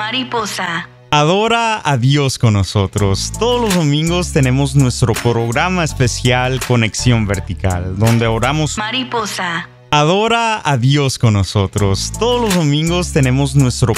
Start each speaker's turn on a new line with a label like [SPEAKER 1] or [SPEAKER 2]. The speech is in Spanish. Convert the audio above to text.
[SPEAKER 1] Mariposa.
[SPEAKER 2] Adora a Dios con nosotros. Todos los domingos tenemos nuestro programa especial Conexión Vertical, donde oramos.
[SPEAKER 1] Mariposa.
[SPEAKER 2] Adora a Dios con nosotros. Todos los domingos tenemos nuestro